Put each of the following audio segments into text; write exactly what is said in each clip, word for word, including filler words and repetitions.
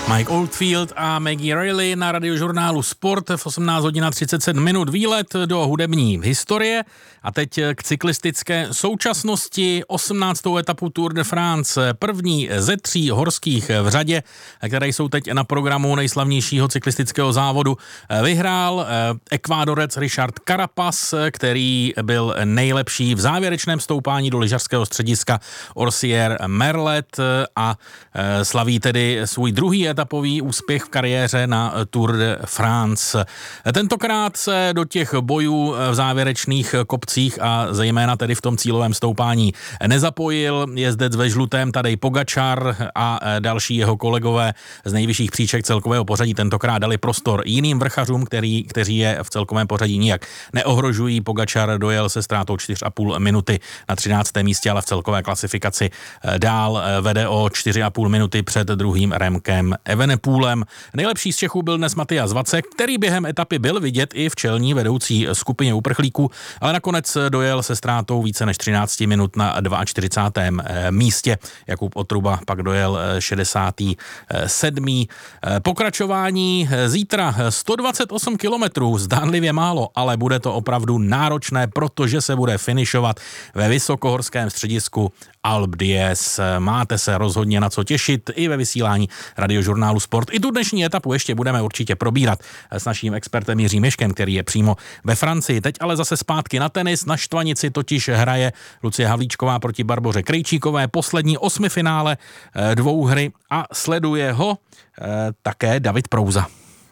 Mike Oldfield a Maggie Reilly na radiožurnálu Sport v osmnáct hodin a třicet sedm minut. Výlet do hudební historie a teď k cyklistické současnosti. osmnáctou etapu Tour de France, první ze tří horských v řadě, které jsou teď na programu nejslavnějšího cyklistického závodu, vyhrál Ekvádorec Richard Carapaz, který byl nejlepší v závěrečném stoupání do lyžařského střediska Orsier Merlet a slaví tedy svůj druhý etapový úspěch v kariéře na Tour de France. Tentokrát se do těch bojů v závěrečných kopcích a zejména tedy v tom cílovém stoupání nezapojil jezdec ve žlutém Tadej Pogačar a další jeho kolegové z nejvyšších příček celkového pořadí tentokrát dali prostor jiným vrchařům, který, kteří je v celkovém pořadí nijak neohrožují. Pogačar dojel se ztrátou čtyři a půl minuty na třináctém místě, ale v celkové klasifikaci dál vede o čtyři a půl minuty před druhým Remkem Evenepoelem. Nejlepší z Čechů byl dnes Matyáš Vacek, který během etapy byl vidět i v čelní vedoucí skupině uprchlíků, ale nakonec dojel se ztrátou více než třináct minut na čtyřicátém druhém místě. Jakub Otruba pak dojel šedesátém sedmém Pokračování zítra sto dvacet osm kilometrů, zdánlivě málo, ale bude to opravdu náročné, protože se bude finišovat ve vysokohorském středisku Alpe d'Huez. Máte se rozhodně na co těšit i ve vysílání radiožurnálu Sport. I tu dnešní etapu ještě budeme určitě probírat s naším expertem Jiřím Ješkem, který je přímo ve Francii. Teď ale zase zpátky na tenis. Na Štvanici totiž hraje Lucie Havlíčková proti Barboře Krejčíkové poslední osmifinále dvouhry a sleduje ho také David Prouza.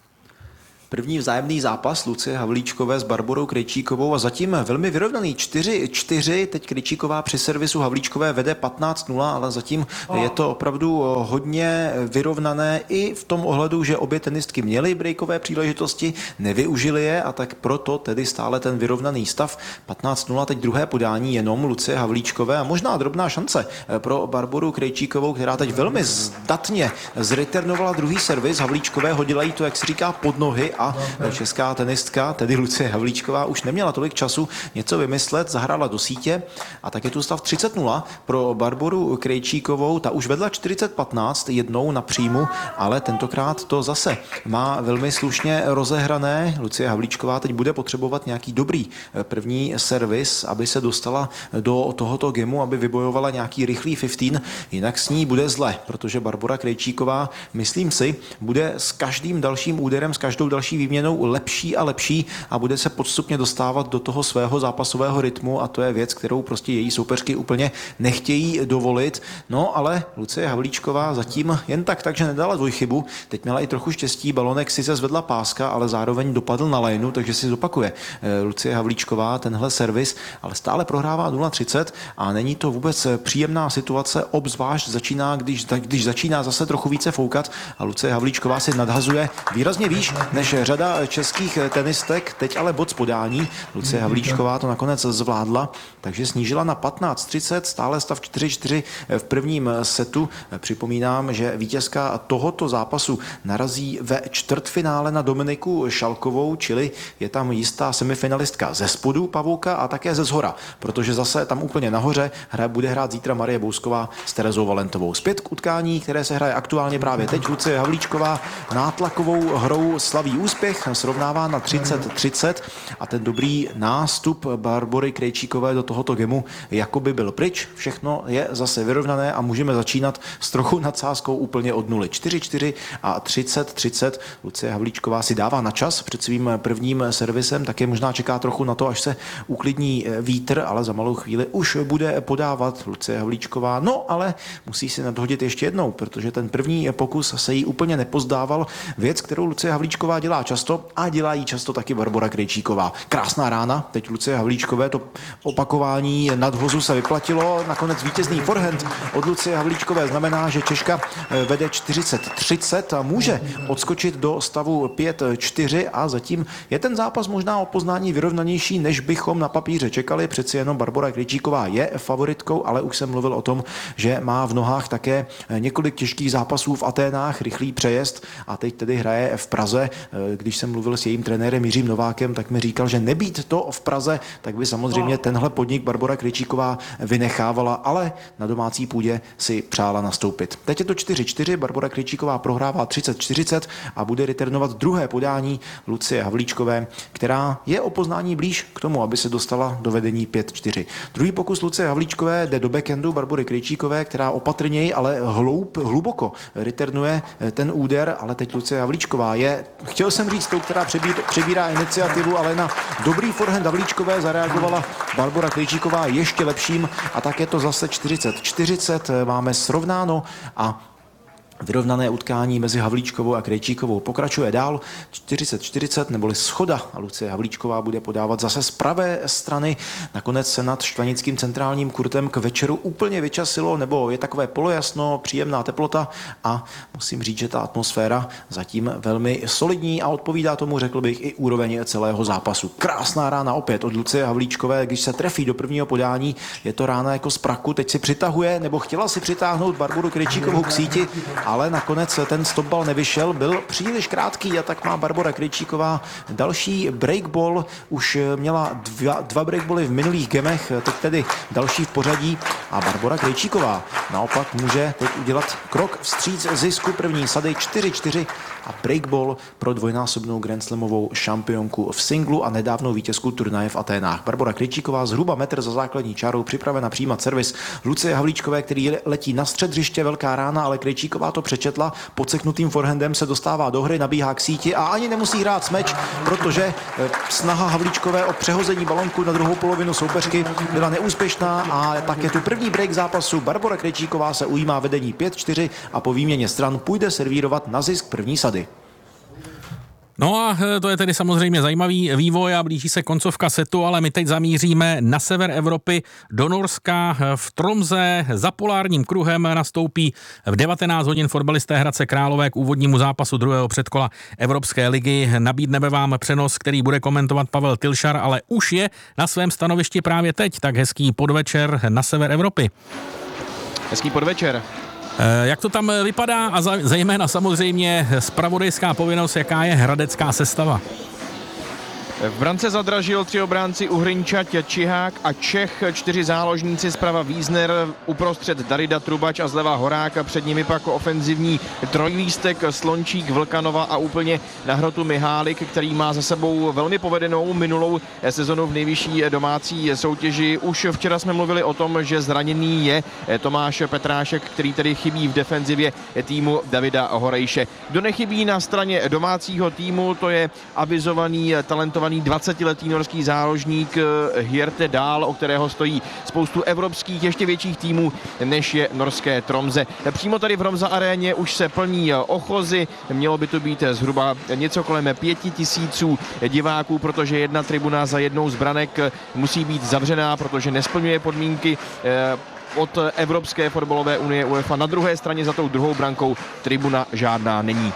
První vzájemný zápas Lucie Havlíčkové s Barborou Krejčíkovou a zatím velmi vyrovnaný čtyři čtyři. Teď Krejčíková při servisu Havlíčkové vede patnáct nula, ale zatím je to opravdu hodně vyrovnané i v tom ohledu, že obě tenistky měly breakové příležitosti, nevyužily je a tak proto tedy stále ten vyrovnaný stav. patnáct nula, teď druhé podání jenom Lucie Havlíčkové a možná drobná šance pro Barboru Krejčíkovou, která teď velmi zdatně zreturnovala druhý servis. Havlíčkové hodila jí to, jak se říká, pod nohy a česká tenistka, tedy Lucie Havlíčková, už neměla tolik času něco vymyslet, zahrála do sítě a tak je tu stav třicet nula pro Barboru Krejčíkovou. Ta už vedla čtyřicet patnáct jednou na příjmu, ale tentokrát to zase má velmi slušně rozehrané. Lucie Havlíčková teď bude potřebovat nějaký dobrý první servis, aby se dostala do tohoto gemu, aby vybojovala nějaký rychlý patnáct, jinak s ní bude zle, protože Barbora Krejčíková, myslím si, bude s každým dalším úderem, s každou další výměnou lepší a lepší a bude se postupně dostávat do toho svého zápasového rytmu a to je věc, kterou prostě její soupeřky úplně nechtějí dovolit. No ale Lucie Havlíčková zatím jen tak, takže nedala dvojchybu. Teď měla i trochu štěstí, balonek sice zvedla páska, ale zároveň dopadl na lajnu, takže si zopakuje Lucie Havlíčková tenhle servis, ale stále prohrává nula třicet a není to vůbec příjemná situace, obzvlášť začíná, když, když začíná zase trochu více foukat a Lucie Havlíčková si nadhazuje výrazně výš než řada českých tenistek, teď ale bod z podání. Lucie Havlíčková to nakonec zvládla, takže snížila na patnáct třicet, stále stav čtyři čtyři v prvním setu. Připomínám, že vítězka tohoto zápasu narazí ve čtvrtfinále na Dominiku Šalkovou, čili je tam jistá semifinalistka ze spodu Pavouka a také ze zhora, protože zase tam úplně nahoře hra bude hrát zítra Marie Bousková s Terezou Valentovou. Zpět k utkání, které se hraje aktuálně právě teď. Lucie Havlíčková nátlakovou hrou slaví úspěch, srovnává na třicet třicet a ten dobrý nástup Barbory Krejčíkové do tohoto gemu jakoby byl pryč. Všechno je zase vyrovnané a můžeme začínat s trochu nadsázkou úplně od nuly. čtyři čtyři a třicet třicet. Lucie Havlíčková si dává na čas před svým prvním servisem, také možná čeká trochu na to, až se uklidní vítr, ale za malou chvíli už bude podávat Lucie Havlíčková. No, ale musí si nadhodit ještě jednou, protože ten první pokus se jí úplně nepozdával. Věc, kterou Lucie Havlíčková dělá často a dělá jí často taky Barbora Krejčíková. Krásná rána, teď Lucie Havlíčkové, to opakování nadhozu se vyplatilo, nakonec vítězný forehand od Lucie Havlíčkové znamená, že Češka vede čtyřicet třicet a může odskočit do stavu pět čtyři a zatím je ten zápas možná o poznání vyrovnanější, než bychom na papíře čekali. Přeci jenom Barbora Krejčíková je favoritkou, ale už jsem mluvil o tom, že má v nohách také několik těžkých zápasů v Aténách, rychlý přejezd a teď tedy hraje v Praze když jsem mluvil s jejím trenérem Jiřím Novákem, tak mi říkal, že nebýt to v Praze, tak by samozřejmě tenhle podnik Barbora Krejčíková vynechávala, ale na domácí půdě si přála nastoupit. Teď je to čtyři čtyři, Barbora Krejčíková prohrává třicet čtyřicet a bude returnovat druhé podání Lucie Havlíčkové, která je o poznání blíž k tomu, aby se dostala do vedení pět čtyři. Druhý pokus Lucie Havlíčkové jde do backendu Barbory Krejčíkové, která opatrněji, ale hloub, hluboko returnuje ten úder, ale teď Lucie Havlíčková je, chtěl jsem říct, tou, která přebír, přebírá iniciativu, ale na dobrý forehand Havlíčkové zareagovala Barbora Krejčíková ještě lepším a tak je to zase čtyřicet čtyřicet, máme srovnáno a vyrovnané utkání mezi Havlíčkovou a Krejčíkovou pokračuje dál čtyřicet čtyřicet, neboli schoda a Lucie Havlíčková bude podávat zase z pravé strany. Nakonec se nad štvanickým centrálním kurtem k večeru úplně vyčasilo, nebo je takové polojasno, příjemná teplota a musím říct, že ta atmosféra zatím velmi solidní a odpovídá tomu, řekl bych, i úroveň celého zápasu. Krásná rána opět od Lucie Havlíčkové, když se trefí do prvního podání, je to rána jako z praku, teď si přitahuje, nebo chtěla si přitáhnout Barboru Krejčíkovou k síti, ale nakonec ten stopball nevyšel, byl příliš krátký a tak má Barbora Krejčíková další breakball, už měla dva, dva breakbally v minulých gemech, teď tedy další v pořadí a Barbora Krejčíková naopak může teď udělat krok vstříc zisku první sady čtyři čtyři a breakball pro dvojnásobnou grandslamovou šampionku v singlu a nedávnou vítězku turnaje v Aténách. Barbora Krejčíková zhruba metr za základní čárou připravena přijímat servis Lucie Havlíčkové, který letí na střed hřiště, velká rána, ale Krejčíková to přečetla, podseknutým forehandem se dostává do hry, nabíhá k síti a ani nemusí hrát smeč, protože snaha Havlíčkové o přehození balonku na druhou polovinu soupeřky byla neúspěšná a také tu první break zápasu Barbora Krejčíková se ujímá vedení pět čtyři a po výměně stran půjde servírovat na zisk první sady. No a to je tedy samozřejmě zajímavý vývoj a blíží se koncovka setu, ale my teď zamíříme na sever Evropy do Norska. V Tromze za polárním kruhem nastoupí v devatenáct hodin fotbalisté Hradce Králové k úvodnímu zápasu druhého předkola Evropské ligy. Nabídneme vám přenos, který bude komentovat Pavel Tilšar, ale už je na svém stanovišti právě teď. Tak hezký podvečer na sever Evropy. Hezký podvečer. Jak to tam vypadá a zejména samozřejmě zpravodajská povinnost, jaká je hradecká sestava? V brance zadražil tři obránci Uhrinčať, Čihák a Čech, čtyři záložníci, zprava Wiesner, uprostřed Darida Trubač a zleva Horák, a před nimi pak ofenzivní trojlístek Slončík, Vlkanova a úplně na hrotu Mihálik, který má za sebou velmi povedenou minulou sezonu v nejvyšší domácí soutěži. Už včera jsme mluvili o tom, že zraněný je Tomáš Petrášek, který tedy chybí v defenzivě týmu Davida Horejše. Kdo nechybí na straně domácího týmu, to je avizovaný talentovaný dvacetiletý norský záložník Hjerte Dahl, o kterého stojí spoustu evropských, ještě větších týmů, než je norské Tromze. Přímo tady v Romza aréně už se plní ochozy, mělo by to být zhruba něco kolem pěti tisíců diváků, protože jedna tribuna za jednou z branek musí být zavřená, protože nesplňuje podmínky od Evropské fotbalové unie UEFA. Na druhé straně za tou druhou brankou tribuna žádná není.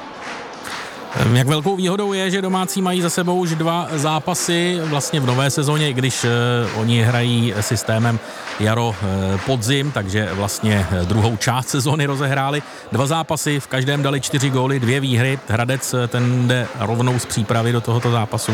Jak velkou výhodou je, že domácí mají za sebou už dva zápasy vlastně v nové sezóně, i když uh, oni hrají systémem jaro-podzim, takže vlastně druhou část sezóny rozehráli. Dva zápasy, v každém dali čtyři góly, dvě výhry. Hradec ten jde rovnou z přípravy do tohoto zápasu.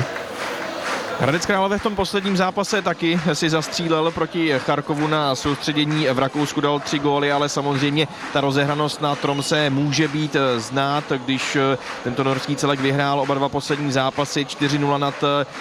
Hradec Králové v tom posledním zápase taky si zastřílel proti Charkovu na soustředění v Rakousku, dal tři góly, ale samozřejmě ta rozehranost na Tromse může být znát, když tento norský celek vyhrál oba dva poslední zápasy čtyři nula nad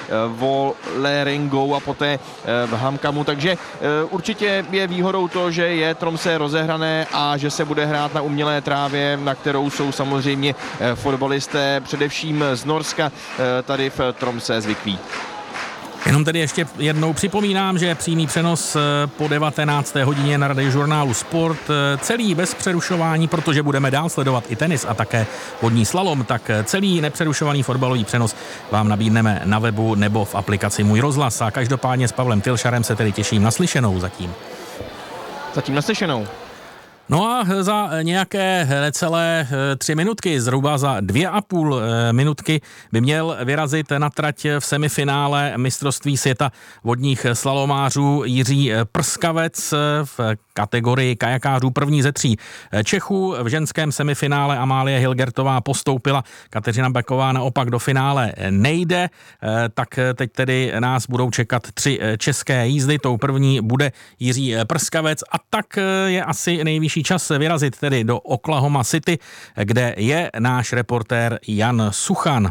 Vålerenkou a poté v Hamkamu, takže určitě je výhodou to, že je Tromse rozehrané a že se bude hrát na umělé trávě, na kterou jsou samozřejmě fotbalisté především z Norska tady v Tromse zvyklí. Jenom tedy ještě jednou připomínám, že přímý přenos po devatenácté hodině na Radiožurnálu Sport celý bez přerušování, protože budeme dál sledovat i tenis a také vodní slalom, tak celý nepřerušovaný fotbalový přenos vám nabídneme na webu nebo v aplikaci Můj rozhlas. A každopádně s Pavlem Tilšarem se tedy těším na slyšenou zatím. Zatím na slyšenou. No a za nějaké necelé tři minutky, zhruba za dvě a půl minutky by měl vyrazit na trať v semifinále mistrovství světa vodních slalomářů Jiří Prskavec v kategorii kajakářů první ze tří Čechů. V ženském semifinále Amálie Hilgertová postoupila, Kateřina Beková naopak do finále nejde, tak teď tedy nás budou čekat tři české jízdy. Tou první bude Jiří Prskavec a tak je asi nejvyšší čas vyrazit tedy do Oklahoma City, kde je náš reportér Jan Suchan.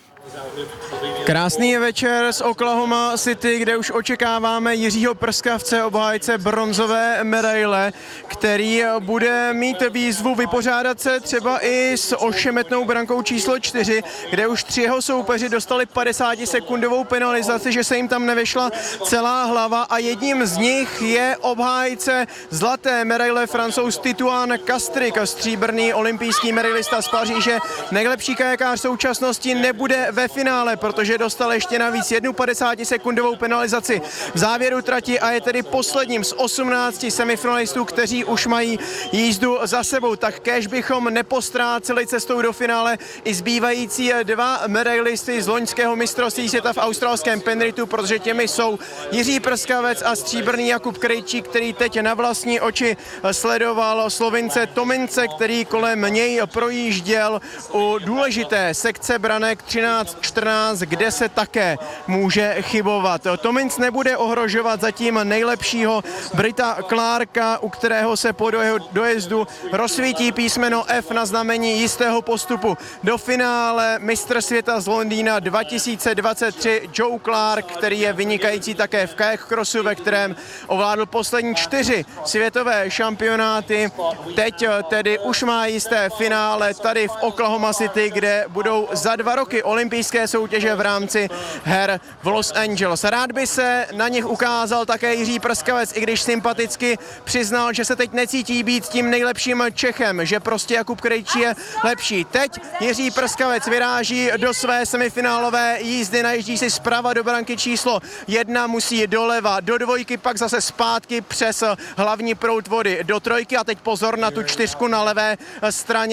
Krásný večer z Oklahoma City, kde už očekáváme Jiřího Prskavce, obhájce bronzové medaile, který bude mít výzvu vypořádat se třeba i s ošemetnou brankou číslo čtyři, kde už tři jeho soupeři dostali padesátisekundovou penalizaci, že se jim tam nevešla celá hlava a jedním z nich je obhájce zlaté medaile Francouz Titouan Castrik, stříbrný olympijský medailista z Paříže. Nejlepší kajakář současnosti nebude ve finále, protože dostal ještě navíc jednu padesátisekundovou penalizaci v závěru trati a je tedy posledním z osmnácti semifinalistů, kteří už mají jízdu za sebou. Tak kéž bychom nepostráceli cestou do finále i zbývající dva medailisty z loňského mistrovství světa v australském Penrithu, protože těmi jsou Jiří Prskavec a stříbrný Jakub Krejčík, který teď na vlastní oči sledoval Slovince Tomince, který kolem něj projížděl u důležité sekce branek třináct čtrnáct, kde se také může chybovat. Tominc nebude ohrožovat zatím nejlepšího Brita Clarka, u kterého se po dojezdu rozsvítí písmeno F na znamení jistého postupu do finále. Mistr světa z Londýna dva tisíce dvacet tři Joe Clark, který je vynikající také v kayak crossu, ve kterém ovládl poslední čtyři světové šampionáty. Teď tedy už má jisté finále tady v Oklahoma City, kde budou za dva roky olympijské soutěže v rámci her v Los Angeles. Rád by se na nich ukázal také Jiří Prskavec, i když sympaticky přiznal, že se teď necítí být tím nejlepším Čechem, že prostě Jakub Krejčí je lepší. Teď Jiří Prskavec vyráží do své semifinálové jízdy, najíždí si zprava do branky číslo jedna, musí doleva, do dvojky, pak zase zpátky přes hlavní proud vody do trojky a teď pozor na tu čtyřku na levé straně.